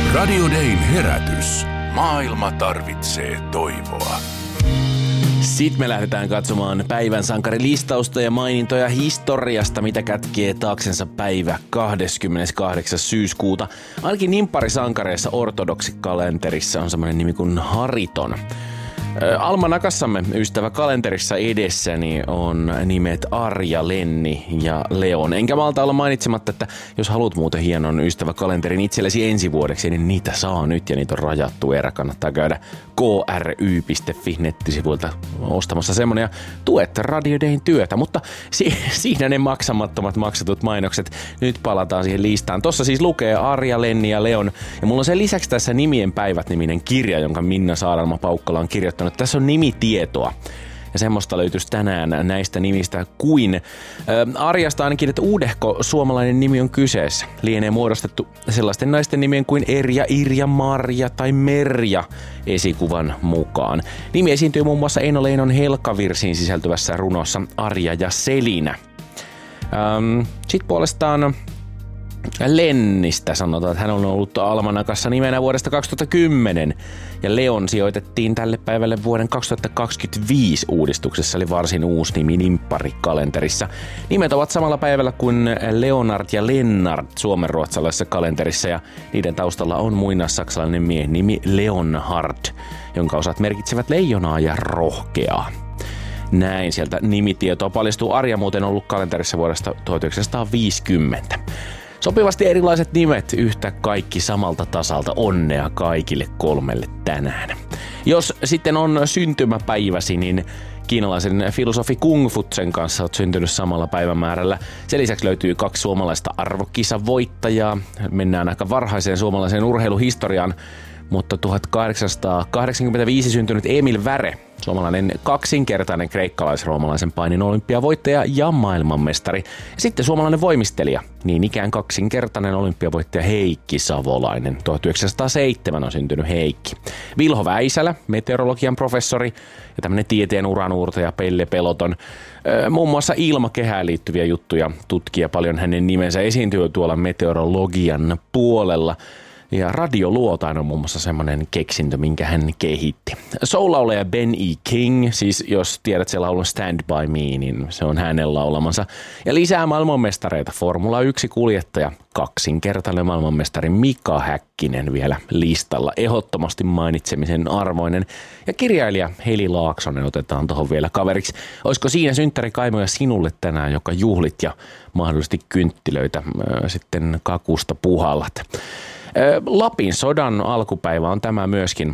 Radio Dayn herätys. Maailma tarvitsee toivoa. Sitten me lähdetään katsomaan päivän sankarilistausta ja mainintoja historiasta, mitä kätkee taaksensa päivä 28. syyskuuta. Ainakin nimpparisankareissa ortodoksikalenterissa on semmoinen nimi kuin Hariton. Almanakassamme ystäväkalenterissa edessäni on nimet Arja, Lenni ja Leon. Enkä malta olla mainitsematta, että jos haluat muuten hienon ystäväkalenterin itsellesi ensi vuodeksi, niin niitä saa nyt ja niitä on rajattu erä. Kannattaa käydä kry.fi nettisivuilta ostamassa semmonen ja tuet Radio Dayn työtä. Mutta siinä ne maksamattomat maksatut mainokset. Nyt palataan siihen listaan. Tossa siis lukee Arja, Lenni ja Leon. Ja mulla on sen lisäksi tässä Nimien päivät-niminen kirja, jonka Minna Saarelma-Paukkala on kirjoittanut. Tässä on nimitietoa. Ja semmoista löytyisi tänään näistä nimistä kuin Arjasta ainakin, että uudehko suomalainen nimi on kyseessä. Lienee muodostettu sellaisten naisten nimien kuin Erja, Irja, Marja tai Merja esikuvan mukaan. Nimi esiintyy muun muassa Eino Leinon Helkkavirsiin sisältyvässä runossa Arja ja Selinä. Sitten puolestaan Lennistä sanotaan, että hän on ollut almanakassa nimenä vuodesta 2010 ja Leon sijoitettiin tälle päivälle vuoden 2025 uudistuksessa, eli varsin uusi nimi nimppari-kalenterissa. Nimet ovat samalla päivällä kuin Leonard ja Lennart suomenruotsalaisessa kalenterissa ja niiden taustalla on muinaissaksalainen miehen nimi Leonhard, jonka osat merkitsevät leijonaa ja rohkeaa. Näin sieltä nimitietoa paljastuu. Arja muuten on ollut kalenterissa vuodesta 1950. Sopivasti erilaiset nimet, yhtä kaikki samalta tasalta. Onnea kaikille kolmelle tänään. Jos sitten on syntymäpäiväsi, niin kiinalaisen filosofi Kung Futsen kanssa olet syntynyt samalla päivämäärällä. Sen lisäksi löytyy 2 suomalaista arvokisavoittajaa. Mennään aika varhaiseen suomalaiseen urheiluhistoriaan, mutta 1885 syntynyt Emil Väre, suomalainen kaksinkertainen kreikkalais-roomalaisen painin olympiavoittaja ja maailmanmestari. Ja sitten suomalainen voimistelija, niin ikään kaksinkertainen olympiavoittaja Heikki Savolainen. 1907 on syntynyt Heikki. Vilho Väisälä, meteorologian professori ja tämmöinen tieteen uranuurtaja Pelle Peloton. Muun muassa ilmakehään liittyviä juttuja tutkii paljon hänen nimensä esiintyy tuolla meteorologian puolella. Ja radioluotain on muun muassa semmoinen keksintö, minkä hän kehitti. Soul-laulaja Ben E. King, siis jos tiedät se laulun Stand By Me, niin se on hänen laulamansa. Ja lisää maailmanmestareita, Formula 1-kuljettaja, kaksinkertainen maailmanmestari Mika Häkkinen vielä listalla. Ehdottomasti mainitsemisen arvoinen. Ja kirjailija Heli Laaksonen otetaan tuohon vielä kaveriksi. Olisiko siinä synttärikaimoja sinulle tänään, joka juhlit ja mahdollisesti kynttilöitä sitten kakusta puhallat? Lapin sodan alkupäivä on tämä myöskin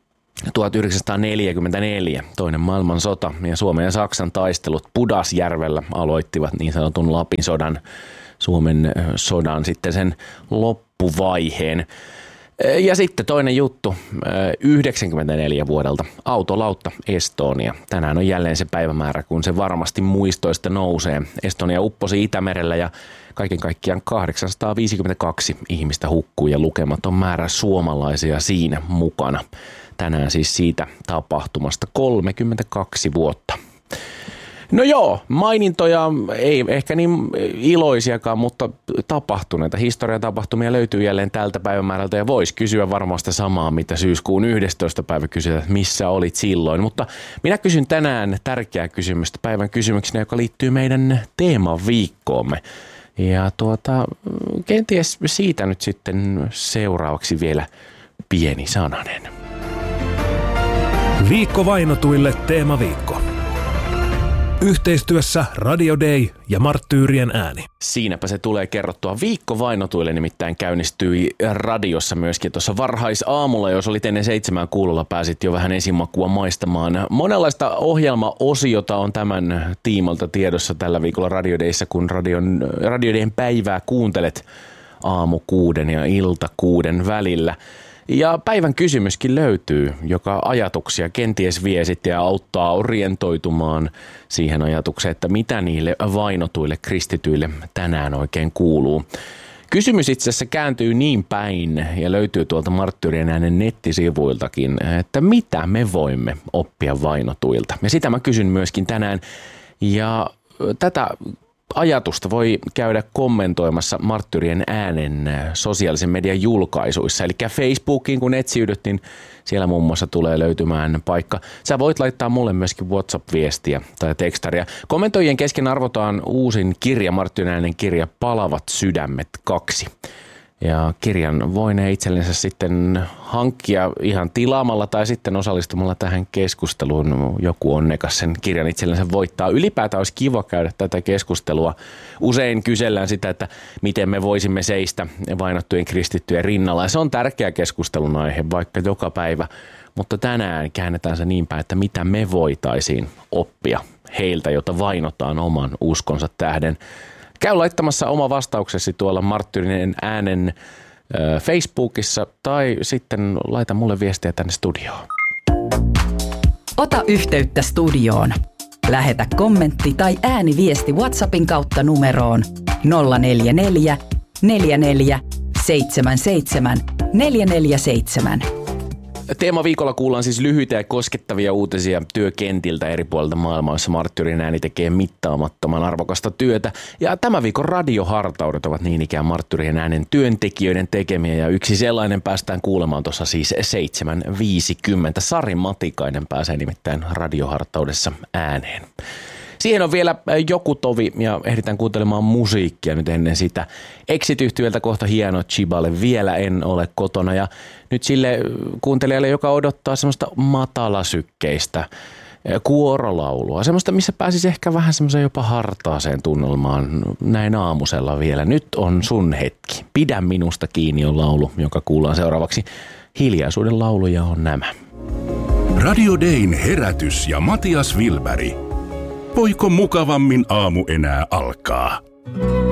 1944, toinen maailmansota ja Suomen ja Saksan taistelut Pudasjärvellä aloittivat niin sanotun Lapin sodan, Suomen sodan sitten sen loppuvaiheen. Ja sitten toinen juttu, 94 vuodelta, autolautta Estonia. Tänään on jälleen se päivämäärä, kun se varmasti muistoista nousee. Estonia upposi Itämerellä ja kaiken kaikkiaan 852 ihmistä hukkui ja lukematon määrä suomalaisia siinä mukana. Tänään siis siitä tapahtumasta 32 vuotta. No joo, mainintoja ei ehkä niin iloisiakaan, mutta tapahtuneita historian tapahtumia löytyy jälleen tältä päivämäärältä ja voisi kysyä varmaan sitä samaa, mitä syyskuun 11. päivä kysytään, että missä olit silloin. Mutta minä kysyn tänään tärkeää kysymystä päivän kysymyksenä, joka liittyy meidän teemaviikkoomme. Ja kenties siitä nyt sitten seuraavaksi vielä pieni sananen. Viikko vainotuille teemaviikko. Yhteistyössä Radio Day ja Marttyyrien ääni. Siinäpä se tulee kerrottua. Viikko vainotuille nimittäin käynnistyi radiossa myöskin tuossa varhaisaamulla. Jos olit ennen 7 kuulolla, pääsit jo vähän esimakua maistamaan. Monenlaista ohjelmaosiota on tämän tiimalta tiedossa tällä viikolla Radio Dayssä, kun Radio Dayn päivää kuuntelet aamu 6 ja ilta 6 välillä. Ja päivän kysymyskin löytyy, joka ajatuksia kenties vie sitten ja auttaa orientoitumaan siihen ajatukseen, että mitä niille vainotuille kristityille tänään oikein kuuluu. Kysymys itse asiassa kääntyy niin päin ja löytyy tuolta Marttyyrien äänen nettisivuiltakin, että mitä me voimme oppia vainotuilta. Ja sitä mä kysyn myöskin tänään ja tätä ajatusta voi käydä kommentoimassa Marttyyrien äänen sosiaalisen median julkaisuissa. Eli Facebookiin kun etsiydyt, niin siellä muun muassa tulee löytymään paikka. Sä voit laittaa mulle myöskin WhatsApp-viestiä tai tekstaria. Kommentoijien kesken arvotaan uusin kirja, Marttyyrien äänen kirja Palavat sydämet 2. Ja kirjan voinee itsellensä sitten hankkia ihan tilaamalla tai sitten osallistumalla tähän keskusteluun. Joku onnekas sen kirjan itsellensä voittaa. Ylipäätään olisi kiva käydä tätä keskustelua. Usein kysellään sitä, että miten me voisimme seistä vainottujen kristittyjen rinnalla. Ja se on tärkeä keskustelun aihe vaikka joka päivä. Mutta tänään käännetään se niin päin, että mitä me voitaisiin oppia heiltä, jota vainotaan oman uskonsa tähden. Käy laittamassa oma vastauksesi tuolla Marttyyrien äänen Facebookissa tai sitten laita mulle viestiä tänne studioon. Ota yhteyttä studioon. Lähetä kommentti tai ääniviesti WhatsAppin kautta numeroon 044 44 77 447. Teemaviikolla kuullaan siis lyhyitä ja koskettavia uutisia työkentiltä eri puolilta maailmaa, jossa Marttyyrien ääni tekee mittaamattoman arvokasta työtä. Ja tämän viikon radiohartaudet ovat niin ikään Marttyyrien äänen työntekijöiden tekemiä ja yksi sellainen päästään kuulemaan tuossa siis 7.50. Sari Matikainen pääsee nimittäin radiohartaudessa ääneen. Siihen on vielä joku tovi ja ehditään kuuntelemaan musiikkia nyt ennen sitä. Exit-yhtiöltä kohta hieno Chibale, vielä en ole kotona. Ja nyt sille kuuntelijalle, joka odottaa semmoista matalasykkeistä kuorolaulua. Semmoista, missä pääsisi ehkä vähän semmoiseen jopa hartaaseen tunnelmaan näin aamusella vielä. Nyt on sun hetki. Pidä minusta kiinni on laulu, joka kuullaan seuraavaksi. Hiljaisuuden lauluja on nämä. Radio Dayn herätys ja Matias Wilberg. Voiko mukavammin aamu enää alkaa?